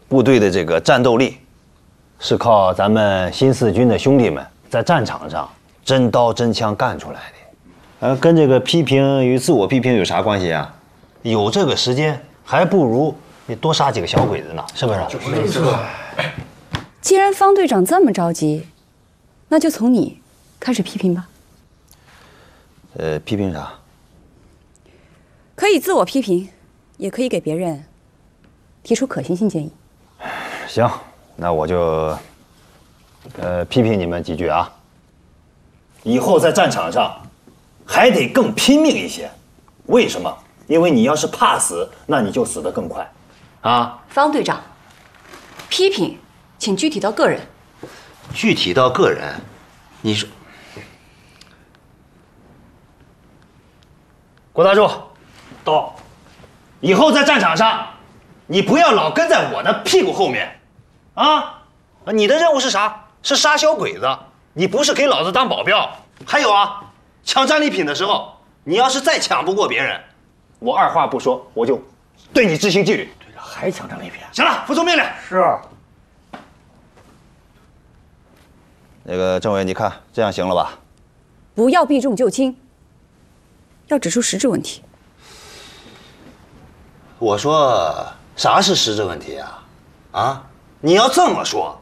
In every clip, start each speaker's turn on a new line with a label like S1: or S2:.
S1: 部队的这个战斗力，是靠咱们新四军的兄弟们在战场上真刀真枪干出来的。跟这个批评与自我批评有啥关系啊？有这个时间，还不如你多杀几个小鬼子呢，是不是？
S2: 没错。
S3: 既然方队长这么着急，那就从你开始批评吧。
S1: 批评啥？
S3: 可以自我批评，也可以给别人提出可行性建议。
S1: 行，那我就批评你们几句啊。以后在战场上还得更拼命一些。为什么？因为你要是怕死，那你就死得更快。啊，
S3: 方队长，批评请具体到个人。
S1: 具体到个人，你说，郭大柱，到，以后在战场上，你不要老跟在我的屁股后面，啊，你的任务是啥？是杀小鬼子，你不是给老子当保镖。还有啊，抢战利品的时候，你要是再抢不过别人，我二话不说，我就对你执行纪律。
S2: 队长还抢战利品？
S1: 行了，服从命令。
S2: 是。
S1: 那个政委，你看这样行了吧？
S3: 不要避重就轻，要指出实质问题。
S1: 我说啥是实质问题啊？啊，你要这么说，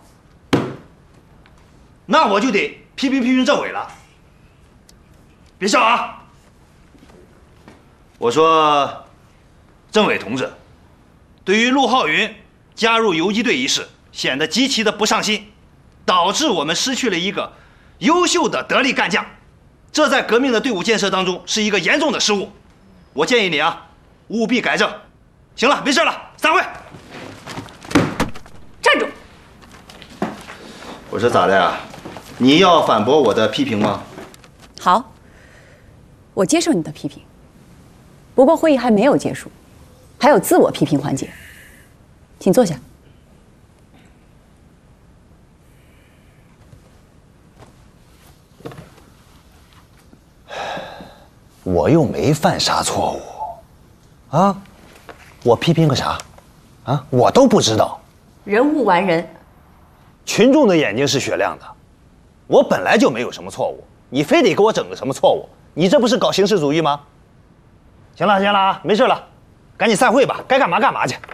S1: 那我就得批评政委了。别笑啊！我说，政委同志，对于陆浩云加入游击队一事，显得极其的不上心，导致我们失去了一个优秀的得力干将，这在革命的队伍建设当中是一个严重的失误。我建议你啊，务必改正。行了，没事了，散会。
S3: 站住！
S1: 我说咋的呀？你要反驳我的批评吗？
S3: 好，我接受你的批评。不过会议还没有结束，还有自我批评环节，请坐下。
S1: 我又没犯啥错误，啊，我批评个啥？啊，我都不知道。
S3: 人无完人，
S1: 群众的眼睛是雪亮的，我本来就没有什么错误，你非得给我整个什么错误？你这不是搞形式主义吗？行了行了啊，没事了，赶紧散会吧，该干嘛干嘛去。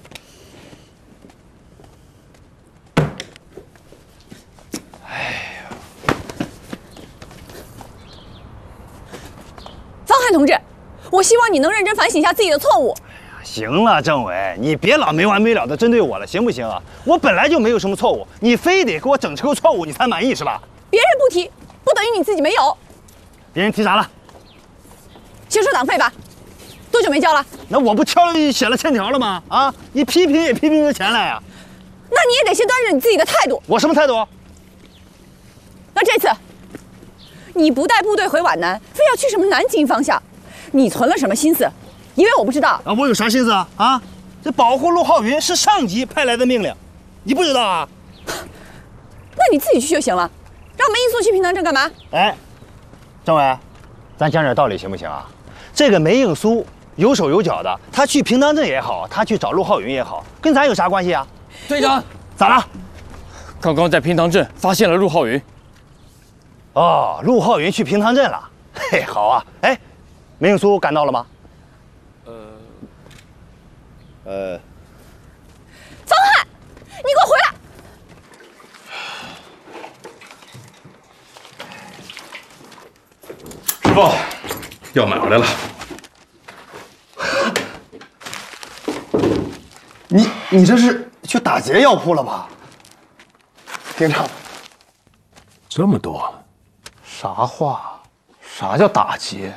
S3: 方汉同志，我希望你能认真反省一下自己的错误。
S1: 行了，政委，你别老没完没了的针对我了，行不行啊？我本来就没有什么错误，你非得给我整出个错误，你才满意是吧？
S3: 别人不提，不等于你自己没有。
S1: 别人提啥了？
S3: 先说党费吧，多久没交了？
S1: 那我不写了欠条了吗？啊，你批评也批评出钱来呀？
S3: 那你也得先端正你自己的态度。
S1: 我什么态度？
S3: 那这次，你不带部队回皖南，非要去什么南京方向，你存了什么心思？以为我不知道？
S1: 啊，我有啥心思啊？啊，这保护陆浩云是上级派来的命令，你不知道啊？
S3: 那你自己去就行了，让梅英苏去平塘镇干嘛？
S1: 哎，政委，咱讲点道理行不行啊？这个梅应苏有手有脚的，他去平塘镇也好，他去找陆浩云也好，跟咱有啥关系啊？
S4: 队长，
S1: 咋了？
S4: 刚刚在平塘镇发现了陆浩云。
S1: 哦，陆浩云去平塘镇了。嘿，好啊。哎，梅应苏赶到了吗？
S3: 方汉，你给我回来！
S5: 师傅，药买回来了。
S2: 你这是去打劫药铺了吧？厅长，
S5: 这么多，
S2: 啥话？啥叫打劫？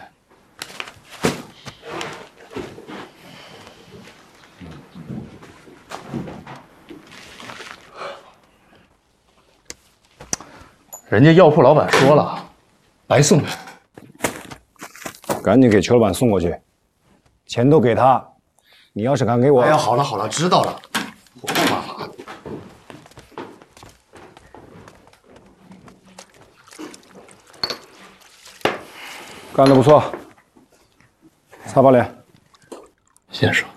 S2: 人家药铺老板说了，白送你。
S6: 赶紧给邱老板送过去，钱都给他。你要是敢给我……
S2: 哎呀，好了好了，知道了，我不麻烦。
S6: 干得不错，擦把脸。
S5: 先生。